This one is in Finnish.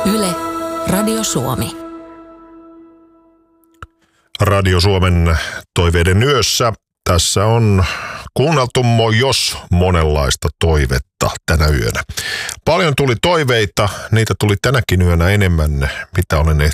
Yle, Radio Suomi. Radio Suomen toiveiden yössä. Tässä on kuunneltu jos monenlaista toivetta tänä yönä. Paljon tuli toiveita, niitä tuli tänäkin yönä enemmän, mitä olen